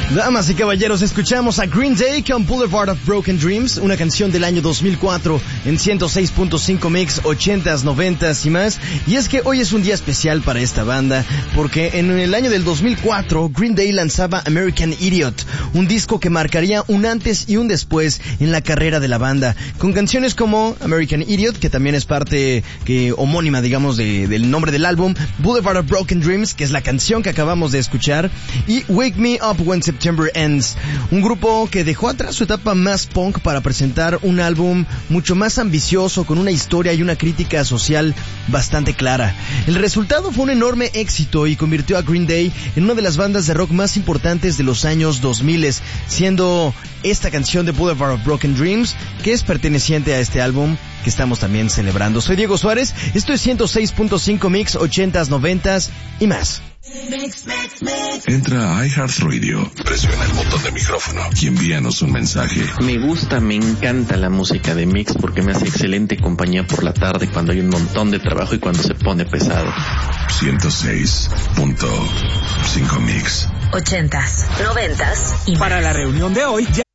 Damas y caballeros, escuchamos a Green Day con Boulevard of Broken Dreams, una canción del año 2004 en 106.5 Mix, 80s, 90s y más. Y es que hoy es un día especial para esta banda, porque en el año del 2004 Green Day lanzaba American Idiot, un disco que marcaría un antes y un después en la carrera de la banda, con canciones como American Idiot, que también es parte homónima, digamos, del nombre del álbum, Boulevard of Broken Dreams, que es la canción que acabamos de escuchar, y Wake Me Up When September Ends, un grupo que dejó atrás su etapa más punk para presentar un álbum mucho más ambicioso, con una historia y una crítica social bastante clara. El resultado fue un enorme éxito y convirtió a Green Day en una de las bandas de rock más importantes de los años 2000, siendo esta canción de Boulevard of Broken Dreams, que es perteneciente a este álbum que estamos también celebrando. Soy Diego Suárez, esto es 106.5 Mix, 80s, 90s y más. Entra a iHeartRadio, presiona el botón de micrófono y envíanos un mensaje. Me gusta, me encanta la música de Mix porque me hace excelente compañía por la tarde cuando hay un montón de trabajo y cuando se pone pesado. 106.5 Mix. 80s, 90s y para la reunión de hoy.